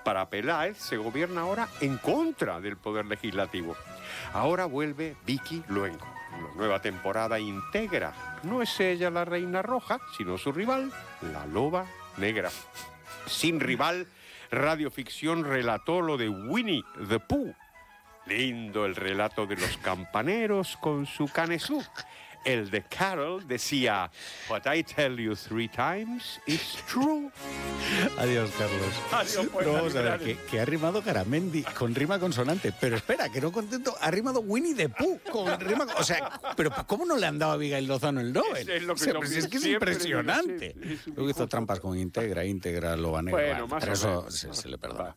para Peláez se gobierna ahora en contra del poder legislativo. Ahora vuelve Vicky Luengo. Una nueva temporada íntegra. No es ella la reina roja, sino su rival, la loba negra. Sin rival, Radioficción relató lo de Winnie the Pooh. Lindo el relato de los campaneros con su canesú. El de Carol decía, "What I tell you 3 times is true." Adiós, Carlos. Adiós, pues, no, vamos a ver, que ha rimado Garamendi con rima consonante. Pero espera, que no contento, ha rimado Winnie the Pooh con rima... O sea, pero ¿cómo no le han dado a Abigail Lozano el Nobel? Es lo que es que es impresionante. Luego hizo trampas con íntegra, loba negra. Bueno, más pero o eso menos. se le perdona.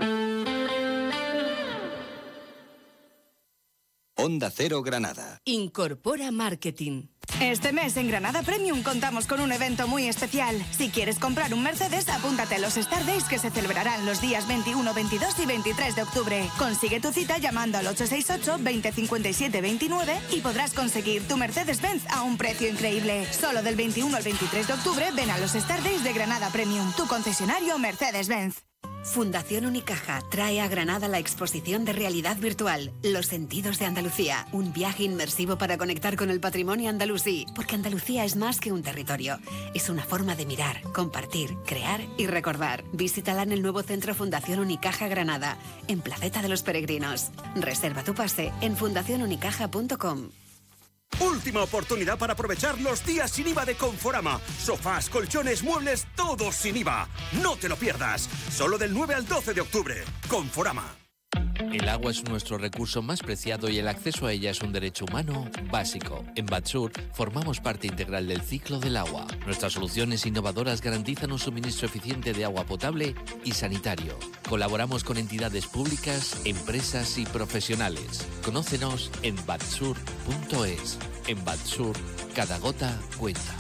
Onda Cero Granada. Incorpora marketing. Este mes en Granada Premium contamos con un evento muy especial. Si quieres comprar un Mercedes, apúntate a los Star Days que se celebrarán los días 21, 22 y 23 de octubre. Consigue tu cita llamando al 868-2057-29 y podrás conseguir tu Mercedes-Benz a un precio increíble. Solo del 21 al 23 de octubre ven a los Star Days de Granada Premium, tu concesionario Mercedes-Benz. Fundación Unicaja trae a Granada la exposición de realidad virtual Los sentidos de Andalucía, un viaje inmersivo para conectar con el patrimonio andalusí, porque Andalucía es más que un territorio, es una forma de mirar, compartir, crear y recordar. Visítala en el nuevo centro Fundación Unicaja Granada, en Placeta de los Peregrinos. Reserva tu pase en fundacionunicaja.com. Última oportunidad para aprovechar los días sin IVA de Conforama. Sofás, colchones, muebles, todos sin IVA. No te lo pierdas. Solo del 9 al 12 de octubre. Conforama. El agua es nuestro recurso más preciado y el acceso a ella es un derecho humano básico. En Batsur formamos parte integral del ciclo del agua. Nuestras soluciones innovadoras garantizan un suministro eficiente de agua potable y sanitario. Colaboramos con entidades públicas, empresas y profesionales. Conócenos en batsur.es. En Batsur, cada gota cuenta.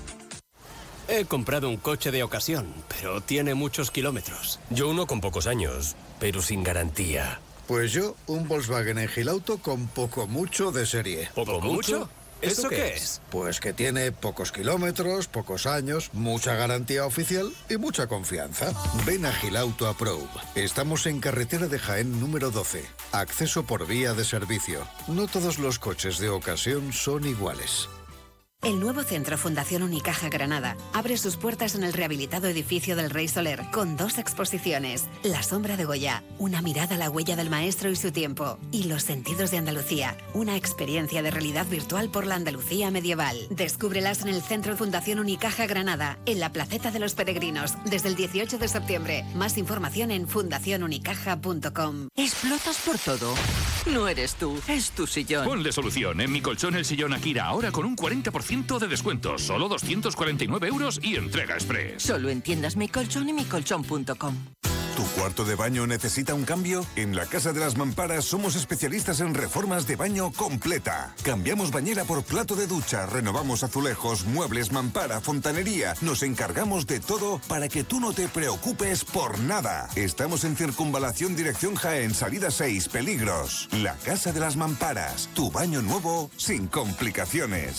He comprado un coche de ocasión, pero tiene muchos kilómetros. Yo uno con pocos años, pero sin garantía. Pues yo, un Volkswagen Engilauto con poco mucho de serie. ¿Poco mucho? ¿Eso qué es? Pues que tiene pocos kilómetros, pocos años, mucha garantía oficial y mucha confianza. Ven a Gilauto Approve. Estamos en carretera de Jaén número 12. Acceso por vía de servicio. No todos los coches de ocasión son iguales. El nuevo centro Fundación Unicaja Granada abre sus puertas en el rehabilitado edificio del Rey Soler con 2 exposiciones. La sombra de Goya, una mirada a la huella del maestro y su tiempo. Y Los sentidos de Andalucía, una experiencia de realidad virtual por la Andalucía medieval. Descúbrelas en el centro Fundación Unicaja Granada, en la Placeta de los Peregrinos, desde el 18 de septiembre. Más información en fundacionunicaja.com. ¿Explotas por todo? No eres tú, es tu sillón. Ponle solución. En Mi Colchón el sillón Akira, ahora con un 40% de descuento. Solo 249 € y entrega express. Solo en tiendas Mi Colchón y micolchón.com. ¿Tu cuarto de baño necesita un cambio? En la Casa de las Mamparas somos especialistas en reformas de baño completa. Cambiamos bañera por plato de ducha, renovamos azulejos, muebles, mampara, fontanería. Nos encargamos de todo para que tú no te preocupes por nada. Estamos en Circunvalación Dirección Jaén, salida 6, Peligros. La Casa de las Mamparas, tu baño nuevo sin complicaciones.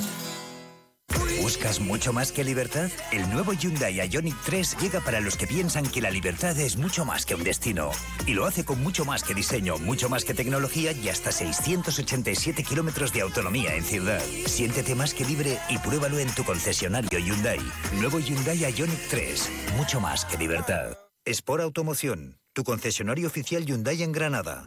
¿Buscas mucho más que libertad? El nuevo Hyundai Ioniq 3 llega para los que piensan que la libertad es mucho más que un destino. Y lo hace con mucho más que diseño, mucho más que tecnología y hasta 687 kilómetros de autonomía en ciudad. Siéntete más que libre y pruébalo en tu concesionario Hyundai. Nuevo Hyundai Ioniq 3, mucho más que libertad. Sport Automoción, tu concesionario oficial Hyundai en Granada.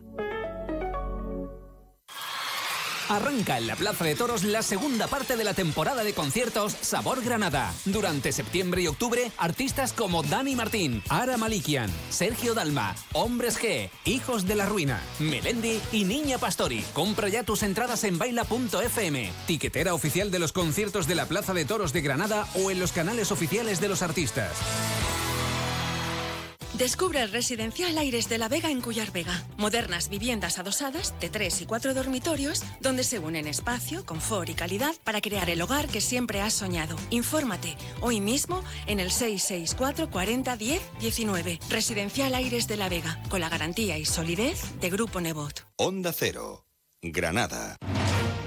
Arranca en la Plaza de Toros la segunda parte de la temporada de conciertos Sabor Granada. Durante septiembre y octubre, artistas como Dani Martín, Ara Malikian, Sergio Dalma, Hombres G, Hijos de la Ruina, Melendi y Niña Pastori. Compra ya tus entradas en baila.fm, tiquetera oficial de los conciertos de la Plaza de Toros de Granada o en los canales oficiales de los artistas. Descubre el residencial Aires de la Vega en Cuyar Vega. Modernas viviendas adosadas de 3 y 4 dormitorios donde se unen espacio, confort y calidad para crear el hogar que siempre has soñado. Infórmate hoy mismo en el 664 40 10 19. Residencial Aires de la Vega, con la garantía y solidez de Grupo Nebot. Onda Cero, Granada.